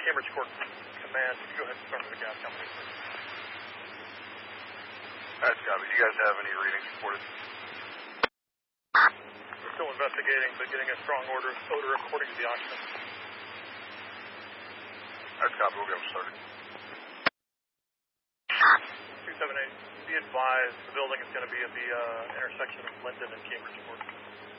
Cambridge Court Command, can you go ahead and start with the gas company, please? That's copy. Do you guys have any readings reported? We're still investigating, but getting a strong odor according to the occupant. That's copy. We'll get them started. 278, be advised, the building is going to be at the intersection of Linden and Cambridge Court.